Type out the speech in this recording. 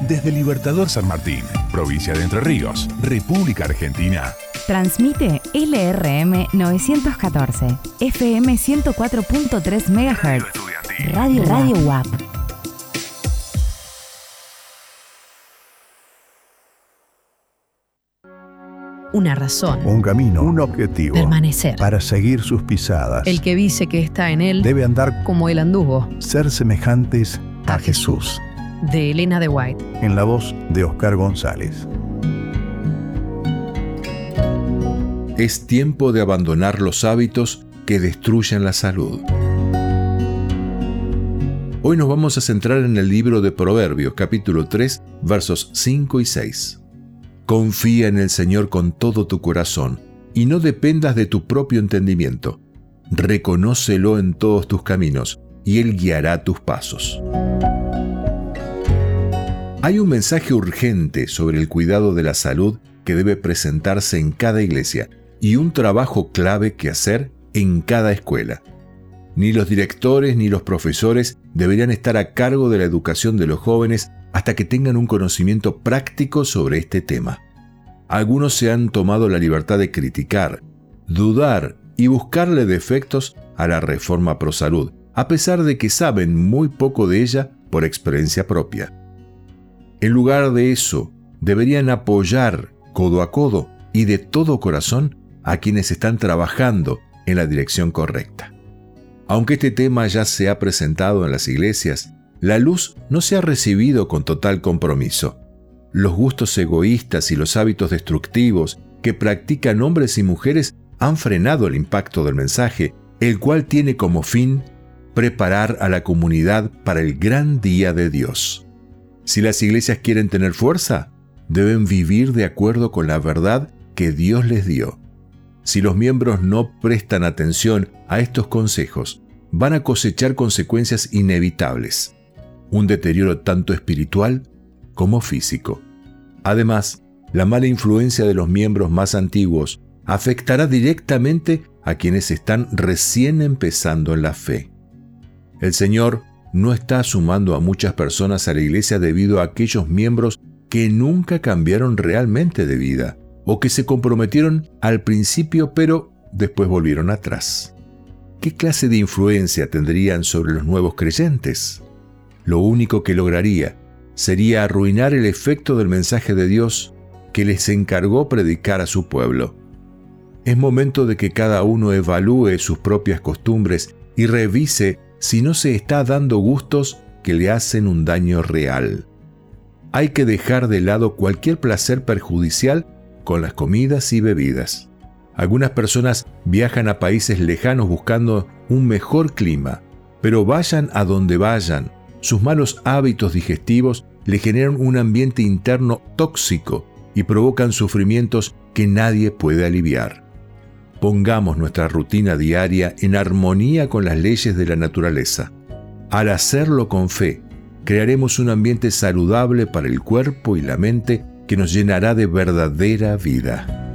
Desde Libertador San Martín, provincia de Entre Ríos, República Argentina. Transmite LRM 914, FM 104.3 MHz. Radio WAP. Una razón. Un camino, un objetivo. Permanecer. Para seguir sus pisadas. El que dice que está en él debe andar como él anduvo. Ser semejantes a Jesús. De Elena de White. En la voz de Oscar González. Es tiempo de abandonar los hábitos que destruyen la salud. Hoy nos vamos a centrar en el libro de Proverbios, capítulo 3, versos 5 y 6. Confía en el Señor con todo tu corazón y no dependas de tu propio entendimiento. Reconócelo en todos tus caminos y Él guiará tus pasos. Hay un mensaje urgente sobre el cuidado de la salud que debe presentarse en cada iglesia y un trabajo clave que hacer en cada escuela. Ni los directores ni los profesores deberían estar a cargo de la educación de los jóvenes hasta que tengan un conocimiento práctico sobre este tema. Algunos se han tomado la libertad de criticar, dudar y buscarle defectos a la reforma ProSalud, a pesar de que saben muy poco de ella por experiencia propia. En lugar de eso, deberían apoyar codo a codo y de todo corazón a quienes están trabajando en la dirección correcta. Aunque este tema ya se ha presentado en las iglesias, la luz no se ha recibido con total compromiso. Los gustos egoístas y los hábitos destructivos que practican hombres y mujeres han frenado el impacto del mensaje, el cual tiene como fin preparar a la comunidad para el gran día de Dios. Si las iglesias quieren tener fuerza, deben vivir de acuerdo con la verdad que Dios les dio. Si los miembros no prestan atención a estos consejos, van a cosechar consecuencias inevitables. Un deterioro tanto espiritual como físico. Además, la mala influencia de los miembros más antiguos afectará directamente a quienes están recién empezando en la fe. El Señor no está sumando a muchas personas a la iglesia debido a aquellos miembros que nunca cambiaron realmente de vida o que se comprometieron al principio pero después volvieron atrás. ¿Qué clase de influencia tendrían sobre los nuevos creyentes? Lo único que lograría sería arruinar el efecto del mensaje de Dios que les encargó predicar a su pueblo. Es momento de que cada uno evalúe sus propias costumbres y revise si no se está dando gustos que le hacen un daño real. Hay que dejar de lado cualquier placer perjudicial con las comidas y bebidas. Algunas personas viajan a países lejanos buscando un mejor clima, pero vayan a donde vayan, sus malos hábitos digestivos le generan un ambiente interno tóxico y provocan sufrimientos que nadie puede aliviar. Pongamos nuestra rutina diaria en armonía con las leyes de la naturaleza. Al hacerlo con fe, crearemos un ambiente saludable para el cuerpo y la mente que nos llenará de verdadera vida.